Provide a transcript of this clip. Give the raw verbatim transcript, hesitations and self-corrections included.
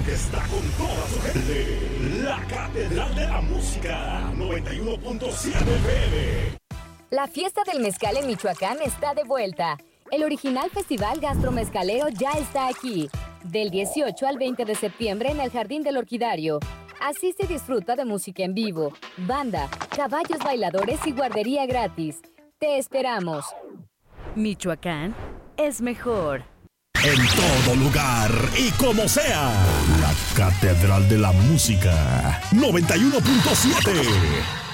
que está con toda su gente. La Catedral de la Música, noventa y uno punto siete F M. La fiesta del mezcal en Michoacán está de vuelta. El original Festival Gastromezcalero ya está aquí. Del dieciocho al veinte de septiembre en el Jardín del Orquidario. Asiste y disfruta de música en vivo, banda, caballos bailadores y guardería gratis. Te esperamos. Michoacán es mejor. En todo lugar y como sea. La Catedral de la Música, noventa y uno punto siete.